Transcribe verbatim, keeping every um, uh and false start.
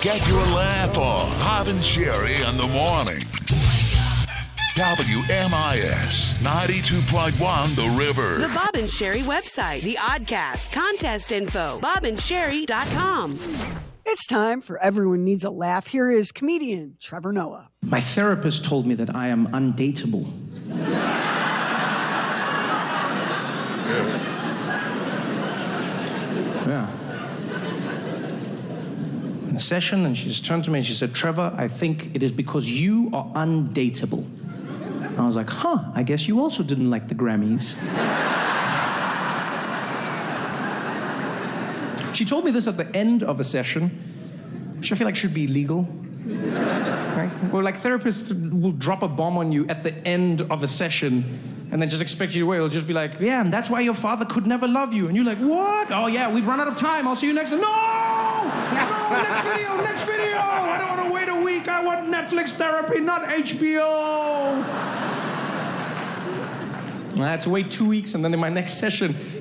Get your laugh on. Bob and Sherry in the morning. W M I S ninety-two point one The River. The Bob and Sherry website, the Oddcast, contest info, bob and sherry dot com. It's time for Everyone Needs a Laugh. Here is comedian Trevor Noah. My therapist told me that I am undateable. Yeah. In a session, and she just turned to me and she said, Trevor, I think it is because you are undateable. I was like, huh, I guess you also didn't like the Grammys. She told me this at the end of a session, which I feel like should be illegal. Right? Where like therapists will drop a bomb on you at the end of a session and then just expect you to wait. It'll just be like, yeah, and that's why your father could never love you. And you're like, what? Oh yeah, we've run out of time. I'll see you next time. No! No, next video, next video! I don't want to wait a week. I want Netflix therapy, not H B O. I had to wait two weeks, and then in my next session,